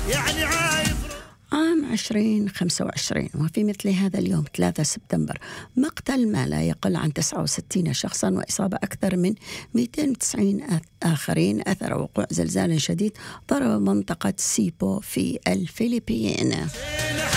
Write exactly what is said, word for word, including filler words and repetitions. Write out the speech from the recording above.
يعني عايز عام عشرين خمسة وعشرين، وفي مثل هذا اليوم ثلاثة سبتمبر مقتل ما لا يقل عن تسعة وستين شخصا وإصابة أكثر من مئتين وتسعين آخرين أثر وقوع زلزال شديد ضرب منطقة سيبو في الفلبين.